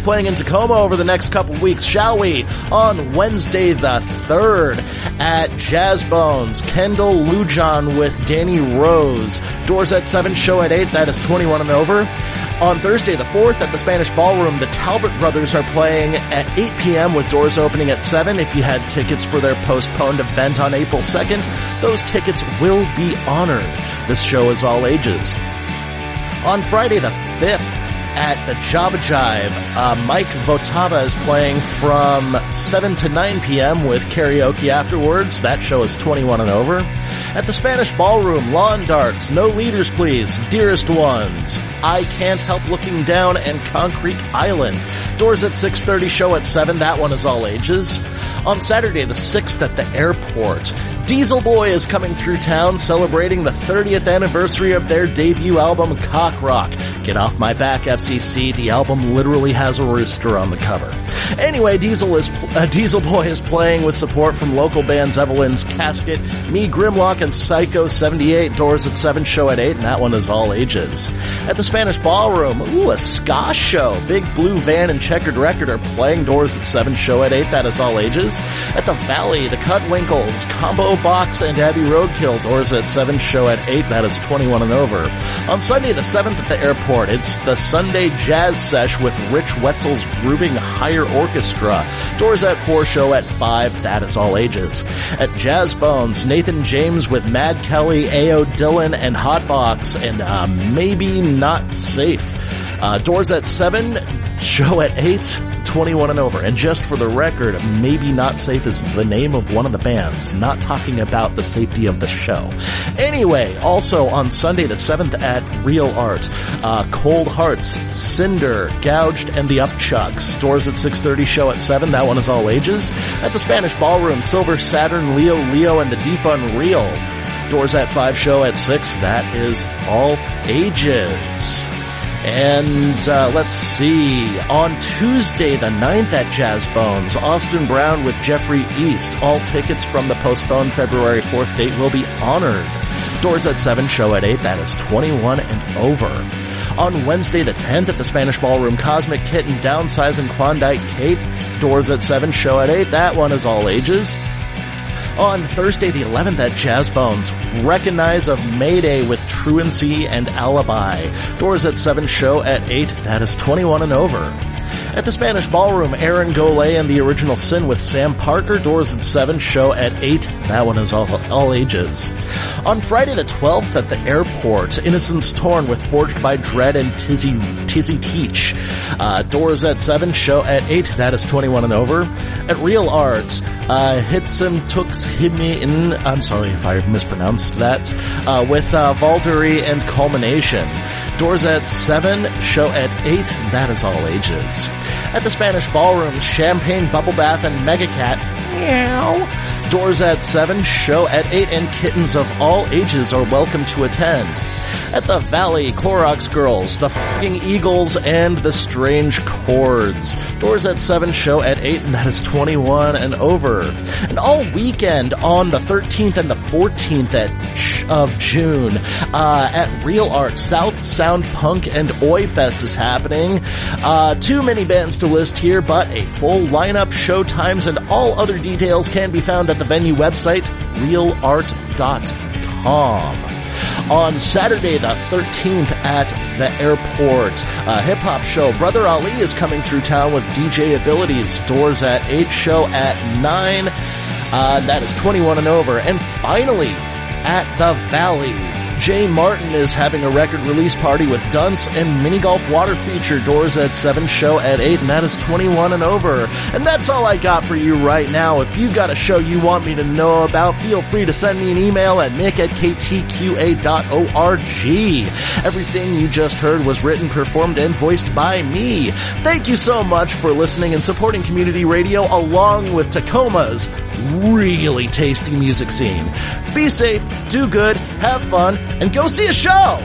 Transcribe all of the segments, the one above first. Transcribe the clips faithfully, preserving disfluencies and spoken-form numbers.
playing in Tacoma over the next couple weeks, shall we? On Wednesday the third at Jazz Bones, Kendall Lujan with Danny Rose. Doors at seven, show at eight. That is twenty-one and over. On Thursday the fourth at the Spanish Ballroom, the Talbot Brothers are playing at eight p.m. with doors opening at seven. If you had tickets for their postponed event on April second, those tickets will be honored. This show is all ages. On Friday the fifth at the Java Jive, uh, Mike Votava is playing from seven to nine p.m. with karaoke afterwards. That show is twenty-one and over. At the Spanish Ballroom, Lawn Darts, No Leaders Please, Dearest Ones, I Can't Help Looking Down, and Concrete Island. Doors at six thirty, show at seven. That one is all ages. On Saturday the sixth at the airport, Diesel Boy is coming through town celebrating the thirtieth anniversary of their debut album, Cock Rock. Get off my back, F C C. The album literally has a rooster on the cover. Anyway, Diesel is uh, Diesel Boy is playing with support from local bands Evelyn's Casket, Me Grimlock, and Psycho seventy-eight. Doors at seven, show at eight, and that one is all ages. At the Spanish Ballroom, ooh, a ska show. Big Blue Van and Checkered Record are playing. Doors at seven, show at eight. That is all ages. At the Valley, the Cutwinkles, Combo Box, and Abbey Roadkill. Doors at seven, show at eight. That is twenty-one and over. On Sunday the seventh at the airport, it's the Sunday Jazz Sesh with Rich Wetzel's Grooving Higher Orchestra. Doors at four, show at five. That is all ages. At Jazz Bones, Nathan James with Mad Kelly, A O Dylan, and Hotbox, and uh, Maybe Not Safe. Uh, doors at seven, show at eight, twenty-one and over. And just for the record, Maybe Not Safe is the name of one of the bands, not talking about the safety of the show. Anyway, also on Sunday the seventh at Real Art, uh, Cold Hearts, Cinder, Gouged, and the Upchucks. Doors at six thirty, show at seven. That one is all ages. At the Spanish Ballroom, Silver Saturn, Leo Leo, and the Deep Unreal. Doors at five, show at six. That is all ages. And uh, let's see, on Tuesday the ninth at Jazz Bones, Austin Brown with Jeffrey East. All tickets from the postponed February fourth date will be honored. Doors at seven, show at eight. That is twenty-one and over. On Wednesday the tenth at the Spanish Ballroom, Cosmic Kitten, Downsize, and Klondike Cape. Doors at seven, show at eight. That one is all ages. On Thursday the eleventh at Jazz Bones, Recognize of Mayday with Truancy and Alibi. Doors at seven, show at eight. That is twenty-one and over. At the Spanish Ballroom, Aaron Golay and the Original Sin with Sam Parker. Doors at seven, show at eight. That one is all, all ages. On Friday the twelfth at the airport, Innocence Torn with Forged by Dread and Tizzy, Tizzy Teach. Uh, doors at seven, show at eight. That is twenty-one and over. At Real Arts, uh, Hitsum Tux Himin, I'm sorry if I mispronounced that, uh, with uh, Valtteri and Culmination. Doors at seven, show at eight. That is all ages. At the Spanish Ballroom, Champagne, Bubble Bath, and Megacat. Meow. Doors at seven, show at eight, and kittens of all ages are welcome to attend. At the Valley, Clorox Girls, the Fucking Eagles, and the Strange Chords. Doors at seven, show at eight, and that is twenty-one and over. And all weekend on the thirteenth and the fourteenth at, of June, uh, at Real Art, South Sound Punk and Oi Fest is happening. Uh, too many bands to list here, but a full lineup, show times, and all other details can be found at the venue website, real art dot com. On Saturday the thirteenth at the airport, a hip-hop show, Brother Ali is coming through town with D J Abilities. Doors at eight, show at nine. Uh, that is twenty-one and over. And finally, at the Valley, Jay Martin is having a record release party with Dunce and Mini Golf Water feature. Doors at seven, show at eight, and that is twenty-one and over. And that's all I got for you right now. If you got a show you want me to know about, feel free to send me an email at nick at k t q a dot org. Everything you just heard was written, performed, and voiced by me. Thank you so much for listening and supporting community radio along with Tacoma's really tasty music scene. Be safe, do good, have fun, and go see a show!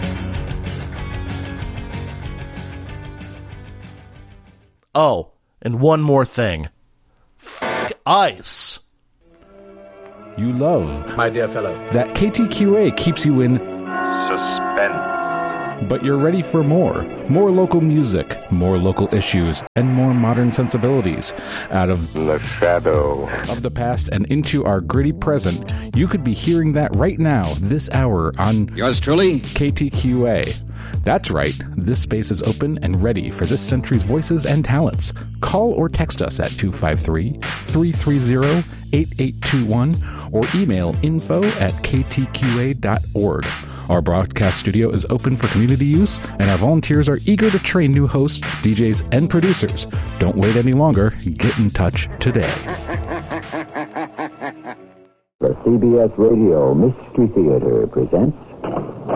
Oh, and one more thing. F*** ice. You love, my dear fellow, that K T Q A keeps you in suspense. But you're ready for more. More local music, more local issues, and more modern sensibilities. Out of the shadow of the past and into our gritty present, you could be hearing that right now, this hour on yours truly, K T Q A. That's right, this space is open and ready for this century's voices and talents. Call or text us at two five three, three three zero, eight eight two one or email info at k t q a dot org. Our broadcast studio is open for community use, and our volunteers are eager to train new hosts, D Js, and producers. Don't wait any longer. Get in touch today. The C B S Radio Mystery Theater presents